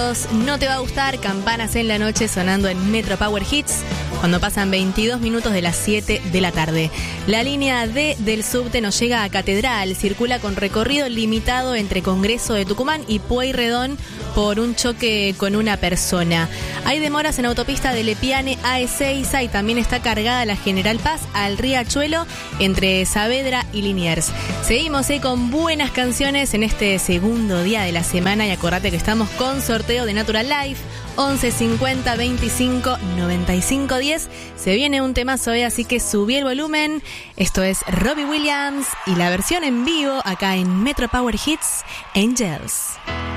No te va a gustar, Campanas en la noche sonando en Metro Power Hits cuando pasan 22 minutos de las 7 de la tarde. La línea D del subte nos llega a Catedral, circula con recorrido limitado entre Congreso de Tucumán y Pueyrredón por un choque con una persona. Hay demoras en autopista de Lepiane a Ezeiza y también está cargada la General Paz al Riachuelo entre Saavedra y Liniers. Seguimos con buenas canciones en este segundo día de la semana y acordate que estamos con sorteo de Natural Life 11 50 25 95 10. Se viene un temazo hoy, así que subí el volumen. Esto es Robbie Williams y la versión en vivo acá en Metro Power Hits, Angels.